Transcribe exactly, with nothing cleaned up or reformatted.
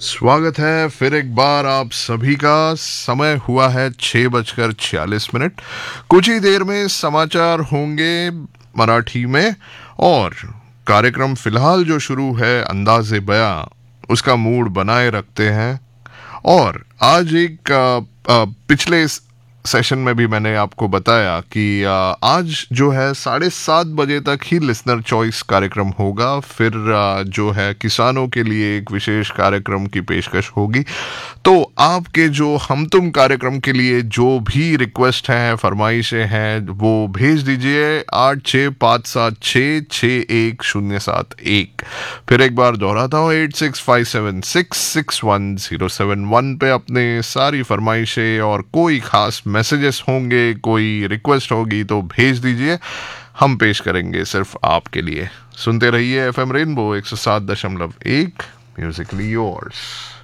स्वागत है फिर एक बार आप सभी का। समय हुआ है छः बजकर छियालीस मिनट। कुछ ही देर में समाचार होंगे मराठी में और कार्यक्रम फिलहाल जो शुरू है अंदाज़े बयां उसका मूड बनाए रखते हैं। और आज एक आ, आ, पिछले सेशन में भी मैंने आपको बताया कि आ, आज जो है साढ़े सात बजे तक ही लिसनर चॉइस कार्यक्रम होगा। फिर आ, जो है किसानों के लिए एक विशेष कार्यक्रम की पेशकश होगी। तो आपके जो हम तुम कार्यक्रम के लिए जो भी रिक्वेस्ट हैं, फरमाइशें हैं, वो भेज दीजिए आठ छः पाँच सात छः छः एक शून्य सात एक। फिर एक बार दोहराता हूँ eight six five seven six six one zero seven one पे अपने सारी फरमाइशें और कोई ख़ास मैसेजेस होंगे, कोई रिक्वेस्ट होगी तो भेज दीजिए, हम पेश करेंगे सिर्फ आपके लिए। सुनते रहिए एफ एम रेनबो एक सौ सात दशमलव एक, म्यूजिकली योर्स।